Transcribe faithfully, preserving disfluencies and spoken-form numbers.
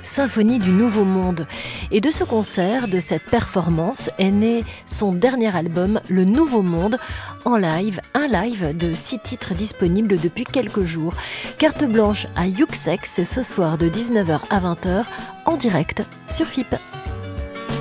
Symphonie du Nouveau Monde. Et de ce concert, de cette performance, est né son dernier album, Le Nouveau Monde, en live, un live de six titres disponibles depuis quelques jours. Carte blanche à Yuxek, c'est ce soir de dix-neuf heures à vingt heures en direct sur F I P.